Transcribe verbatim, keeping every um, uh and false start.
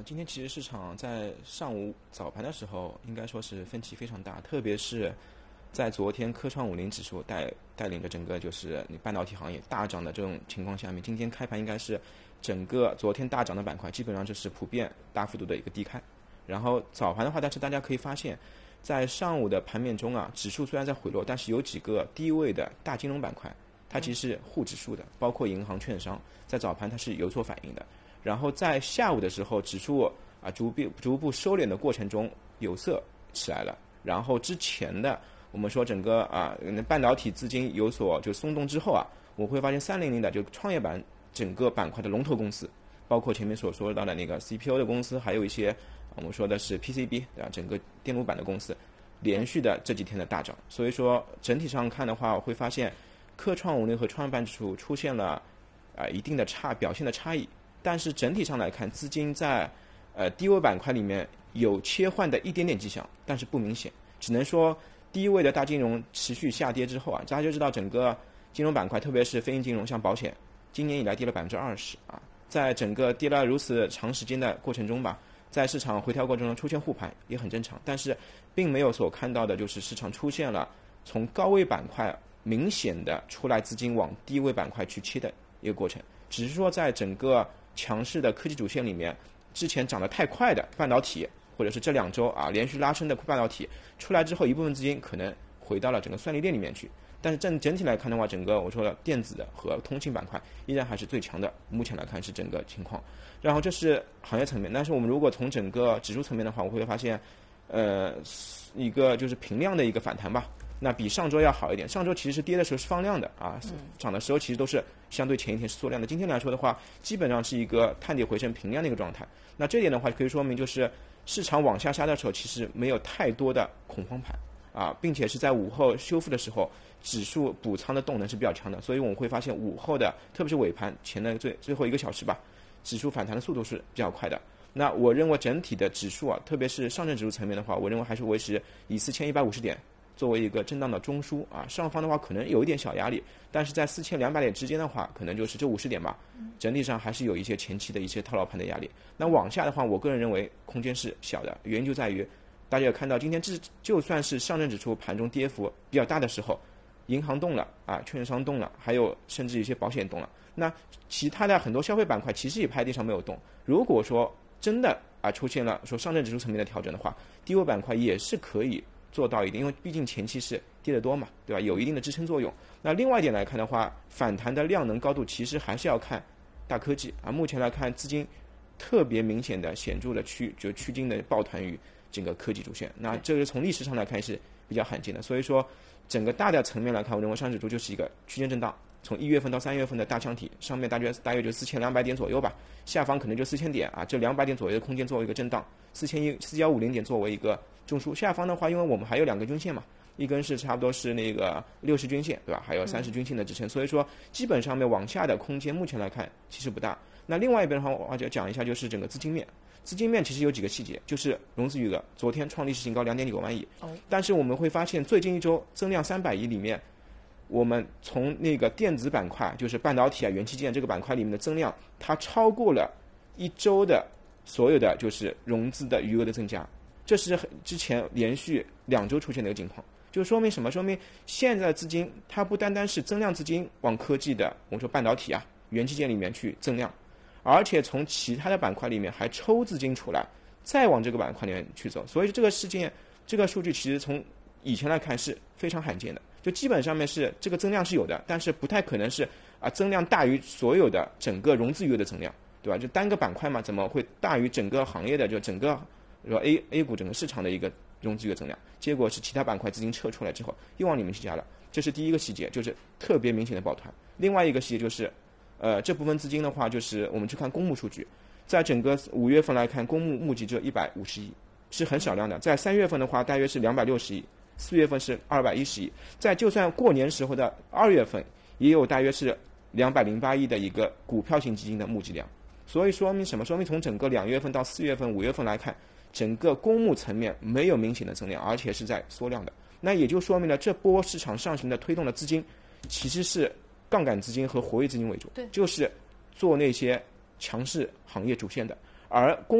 呃，今天其实市场在上午早盘的时候，应该说是分歧非常大，特别是在昨天科创五零指数带带领着整个就是你半导体行业大涨的这种情况下面，今天开盘应该是整个昨天大涨的板块基本上就是普遍大幅度的一个低开。然后早盘的话，但是大家可以发现，在上午的盘面中啊，指数虽然在回落，但是有几个低位的大金融板块，它其实是护指数的，包括银行、券商，在早盘它是有所反应的。然后在下午的时候，指数啊逐步逐步收敛的过程中有色起来了。然后之前的我们说整个啊半导体资金有所就松动之后啊，我会发现三零零的就创业板整个板块的龙头公司，包括前面所说到的那个 C P U 的公司，还有一些我们说的是 P C B 对吧，整个电路板的公司，连续的这几天的大涨。所以说整体上看的话，我会发现科创五零和创业板指数出现了啊一定的差表现的差异。但是整体上来看，资金在呃低位板块里面有切换的一点点迹象，但是不明显。只能说低位的大金融持续下跌之后啊，大家就知道整个金融板块，特别是非银金融，像保险，今年以来跌了百分之二十啊，在整个跌了如此长时间的过程中吧，在市场回调过程中出现护盘也很正常，但是并没有所看到的就是市场出现了从高位板块明显的出来资金往低位板块去切的一个过程，只是说在整个强势的科技主线里面，之前涨得太快的半导体，或者是这两周啊连续拉升的半导体出来之后，一部分资金可能回到了整个算力链里面去。但是整整体来看的话，整个我说的电子的和通信板块依然还是最强的，目前来看是整个情况。然后这是行业层面，但是我们如果从整个指数层面的话，我会发现，呃，一个就是平量的一个反弹吧。那比上周要好一点，上周其实是跌的时候是放量的啊，涨的时候其实都是相对前一天是缩量的。今天来说的话，基本上是一个探底回升平量的一个状态。那这一点的话，可以说明就是市场往下杀的时候，其实没有太多的恐慌盘啊，并且是在午后修复的时候，指数补仓的动能是比较强的，所以我们会发现午后的，特别是尾盘前的最最后一个小时吧，指数反弹的速度是比较快的。那我认为整体的指数啊，特别是上证指数层面的话，我认为还是维持以四千一百五十点。作为一个震荡的中枢啊，上方的话可能有一点小压力，但是在四千两百点之间的话，可能就是这五十点吧，整体上还是有一些前期的一些套牢盘的压力。那往下的话，我个人认为空间是小的，原因就在于大家也看到，今天就算是上证指数盘中跌幅比较大的时候，银行动了啊，券商动了，还有甚至一些保险动了，那其他的很多消费板块其实也拍地上没有动。如果说真的啊出现了说上证指数层面的调整的话，低位板块也是可以做到一定，因为毕竟前期是跌得多嘛，对吧？有一定的支撑作用。那另外一点来看的话，反弹的量能高度其实还是要看大科技啊。目前来看，资金特别明显的、显著的趋就趋近的抱团于整个科技主线。那这个从历史上来看是比较罕见的。所以说，整个大的层面来看，我认为上证指数就是一个区间震荡。从一月份到三月份的大箱体，上面大约大约就四千两百点左右吧，下方可能就四千点啊，这两百点左右的空间作为一个震荡，四千一四幺五零点作为一个中枢。下方的话，因为我们还有两根均线嘛，一根是差不多是那个六十均线，对吧？还有三十均线的支撑，所以说基本上面往下的空间目前来看其实不大。那另外一边的话，我就讲一下就是整个资金面。资金面其实有几个细节，就是融资余额昨天创历史新高两点九万亿，但是我们会发现最近一周增量三百亿里面，我们从那个电子板块，就是半导体啊、元器件这个板块里面的增量，它超过了一周的所有的就是融资的余额的增加，这是之前连续两周出现的一个情况，就说明什么？说明现在的资金它不单单是增量资金往科技的，我们说半导体啊、元器件里面去增量，而且从其他的板块里面还抽资金出来，再往这个板块里面去走。所以这个事件，这个数据其实从以前来看是非常罕见的。就基本上面是这个增量是有的，但是不太可能是啊增量大于所有的整个融资余额的增量，对吧？就单个板块嘛，怎么会大于整个行业的就整个说 A A 股整个市场的一个融资余额增量？结果是其他板块资金撤出来之后又往里面去加了，这是第一个细节，就是特别明显的抱团。另外一个细节就是，呃，这部分资金的话，就是我们去看公募数据，在整个五月份来看，公募募集只有一百五十亿，是很少量的。在三月份的话，大约是两百六十亿。四月份是二百一十亿，在就算过年时候的二月份，也有大约是两百零八亿的一个股票型基金的募集量。所以说明什么？说明从整个两月份到四月份、五月份来看，整个公募层面没有明显的增量，而且是在缩量的。那也就说明了这波市场上行的推动的资金，其实是杠杆资金和活跃资金为主，就是做那些强势行业主线的，而公